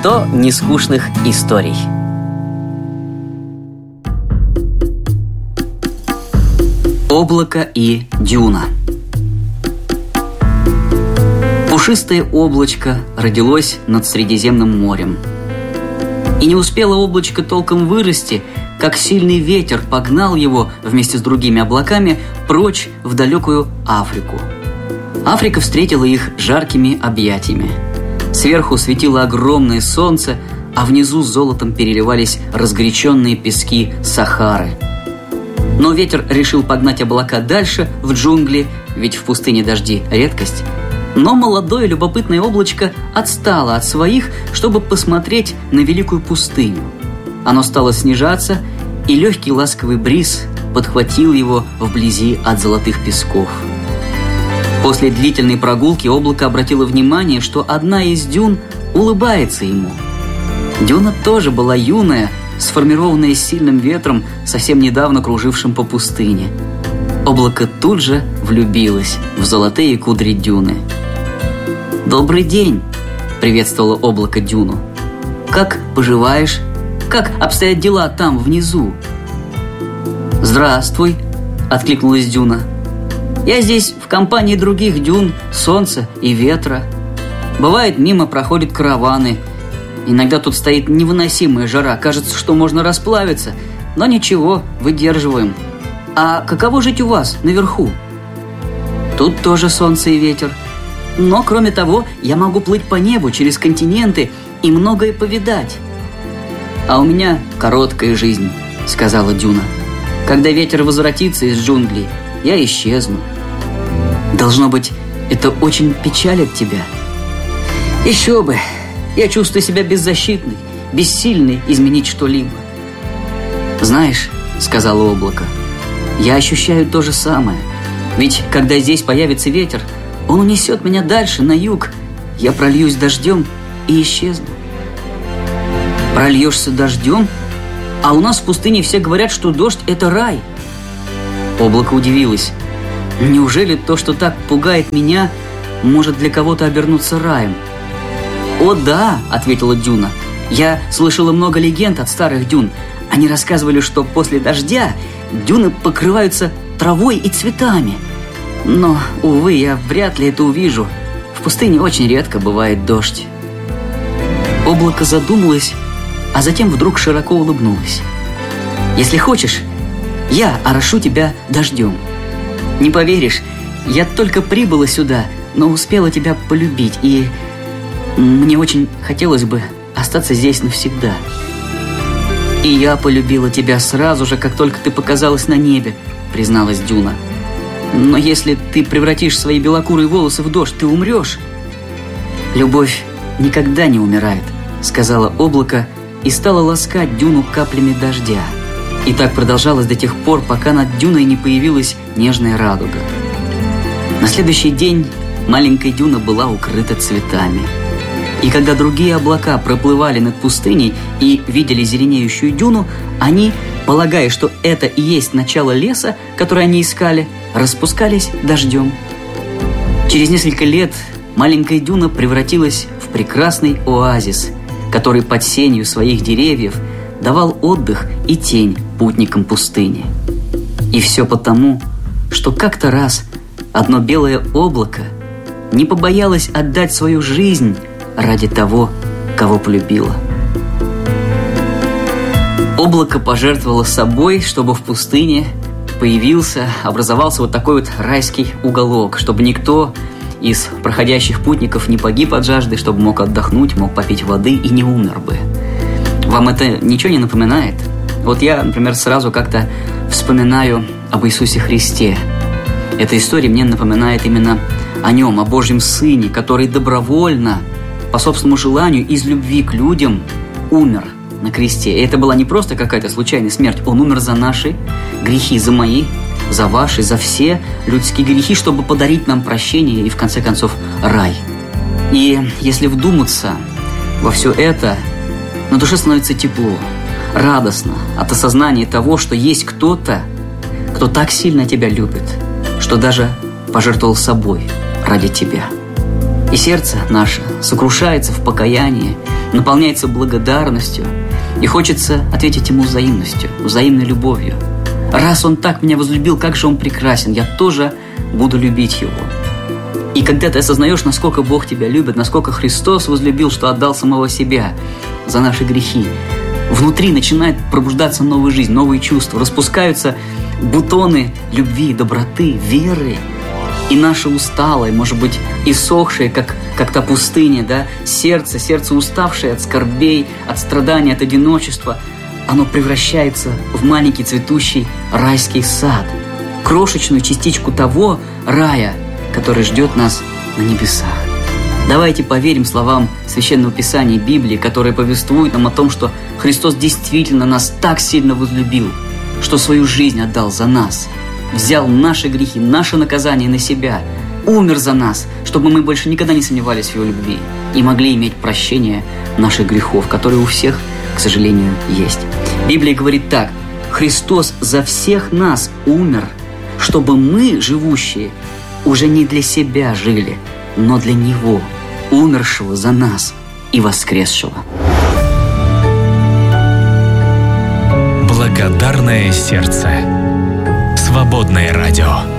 100 нескучных историй. Облако и дюна. Пушистое облачко родилось над Средиземным морем. И не успело облачко толком вырасти, как сильный ветер погнал его вместе с другими облаками прочь в далекую Африку. Африка встретила их жаркими объятиями. Сверху светило огромное солнце, а внизу золотом переливались разгоряченные пески Сахары. Но ветер решил погнать облака дальше, в джунгли, ведь в пустыне дожди – редкость. Но молодое любопытное облачко отстало от своих, чтобы посмотреть на великую пустыню. Оно стало снижаться, и легкий ласковый бриз подхватил его вблизи от золотых песков. После длительной прогулки облако обратило внимание, что одна из дюн улыбается ему. Дюна тоже была юная, сформированная сильным ветром, совсем недавно кружившим по пустыне. Облако тут же влюбилось в золотые кудри дюны. «Добрый день!» – приветствовало облако дюну. «Как поживаешь? Как обстоят дела там, внизу?» «Здравствуй!» – откликнулась дюна. «Я здесь в компании других дюн, солнца и ветра. Бывает, мимо проходят караваны. Иногда тут стоит невыносимая жара, кажется, что можно расплавиться, но ничего, выдерживаем. А каково жить у вас наверху?» «Тут тоже солнце и ветер. Но, кроме того, я могу плыть по небу через континенты и многое повидать». «А у меня короткая жизнь», — сказала дюна. «Когда ветер возвратится из джунглей, я исчезну». «Должно быть, это очень печалит тебя?» «Еще бы! Я чувствую себя беззащитной, бессильной изменить что-либо». «Знаешь, — сказала облако, — я ощущаю то же самое. Ведь когда здесь появится ветер, он унесет меня дальше, на юг. Я прольюсь дождем и исчезну». «Прольешься дождем? А у нас в пустыне все говорят, что дождь – это рай». Облако удивилось. Неужели то, что так пугает меня, может для кого-то обернуться раем? «О да», – ответила дюна. «Я слышала много легенд от старых дюн. Они рассказывали, что после дождя дюны покрываются травой и цветами. Но, увы, я вряд ли это увижу. В пустыне очень редко бывает дождь». Облако задумалось, а затем вдруг широко улыбнулось. «Если хочешь, я орошу тебя дождем. Не поверишь, я только прибыла сюда, но успела тебя полюбить, и мне очень хотелось бы остаться здесь навсегда». «И я полюбила тебя сразу же, как только ты показалась на небе», — призналась дюна. «Но если ты превратишь свои белокурые волосы в дождь, ты умрешь». «Любовь никогда не умирает», — сказала облако и стала ласкать дюну каплями дождя. И так продолжалось до тех пор, пока над дюной не появилась нежная радуга. На следующий день маленькая дюна была укрыта цветами. И когда другие облака проплывали над пустыней и видели зеленеющую дюну, они, полагая, что это и есть начало леса, который они искали, распускались дождем. Через несколько лет маленькая дюна превратилась в прекрасный оазис, который под сенью своих деревьев давал отдых и тень путникам пустыни. И все потому, что как-то раз одно белое облако не побоялось отдать свою жизнь ради того, кого полюбило. Облако пожертвовало собой, чтобы в пустыне образовался вот такой вот райский уголок, чтобы никто из проходящих путников не погиб от жажды, чтобы мог отдохнуть, мог попить воды и не умер бы. Вам это ничего не напоминает? Вот я, например, сразу как-то вспоминаю об Иисусе Христе. Эта история мне напоминает именно о Нем, о Божьем Сыне, который добровольно, по собственному желанию, из любви к людям умер на кресте. И это была не просто какая-то случайная смерть. Он умер за наши грехи, за мои, за ваши, за все людские грехи, чтобы подарить нам прощение и, в конце концов, рай. И если вдуматься во все это, на душе становится тепло, радостно от осознания того, что есть кто-то, кто так сильно тебя любит, что даже пожертвовал собой ради тебя. И сердце наше сокрушается в покаянии, наполняется благодарностью, и хочется ответить Ему взаимностью, взаимной любовью. Раз Он так меня возлюбил, как же Он прекрасен, я тоже буду любить Его. И когда ты осознаешь, насколько Бог тебя любит, насколько Христос возлюбил, что отдал самого себя за наши грехи, внутри начинает пробуждаться новая жизнь, новые чувства, распускаются бутоны любви, доброты, веры. И наше усталое, может быть, иссохшее, как та пустыня, да, сердце уставшее от скорбей, от страданий, от одиночества, оно превращается в маленький цветущий райский сад, крошечную частичку того рая, который ждет нас на небесах. Давайте поверим словам Священного Писания Библии, которые повествуют нам о том, что Христос действительно нас так сильно возлюбил, что свою жизнь отдал за нас, взял наши грехи, наше наказание на себя, умер за нас, чтобы мы больше никогда не сомневались в Его любви и могли иметь прощение наших грехов, которые у всех, к сожалению, есть. Библия говорит так: Христос за всех нас умер, чтобы мы, живущие, уже не для себя жили, но для Него, умершего за нас и воскресшего. Благодарное сердце. Свободное радио.